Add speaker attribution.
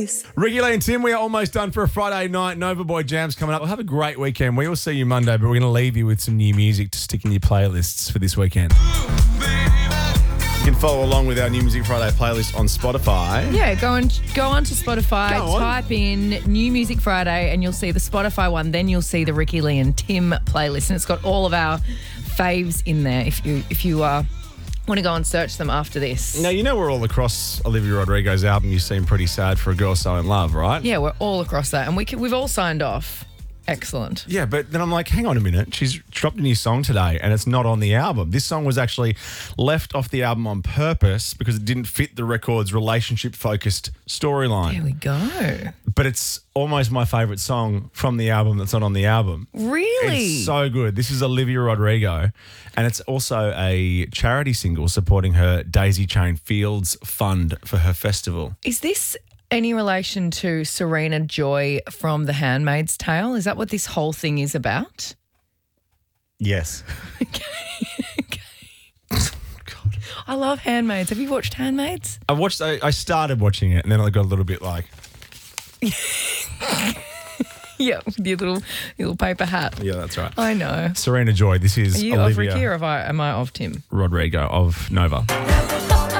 Speaker 1: playlist.
Speaker 2: Ricky Lee and Tim, we are almost done for a Friday night. Nova Boy Jam's coming up. We'll have a great weekend. We will see you Monday, but we're going to leave you with some new music to stick in your playlists for this weekend. You can follow along with our New Music Friday playlist on Spotify.
Speaker 3: Yeah, go on to Spotify,
Speaker 2: Go on.
Speaker 3: type in New Music Friday, and you'll see the Spotify one. Then you'll see the Ricky Lee and Tim playlist, and it's got all of our faves in there. If you want to go and search them after this.
Speaker 2: Now, you know we're all across Olivia Rodrigo's album, You Seem Pretty Sad for a Girl So In Love, right?
Speaker 3: Yeah, we're all across that, and we've all signed off. Excellent.
Speaker 2: Yeah, but then I'm like, hang on a minute. She's dropped a new song today and it's not on the album. This song was actually left off the album on purpose because it didn't fit the record's relationship-focused storyline.
Speaker 3: There we go.
Speaker 2: But it's almost my favourite song from the album that's not on the album.
Speaker 3: Really?
Speaker 2: It's so good. This is Olivia Rodrigo, and it's also a charity single supporting her Daisy Chain Fields Fund for her festival.
Speaker 3: Is this any relation to Serena Joy from The Handmaid's Tale? Is that what this whole thing is about?
Speaker 2: Yes.
Speaker 3: God. I love Handmaids. Have you watched Handmaids?
Speaker 2: I started watching it, and then I got a little bit like...
Speaker 3: Yeah, with your little paper hat.
Speaker 2: Yeah, that's right.
Speaker 3: I know.
Speaker 2: Serena Joy, this is
Speaker 3: Are you
Speaker 2: Olivia
Speaker 3: of Ricky or am I of Tim?
Speaker 2: Rodrigo of Nova.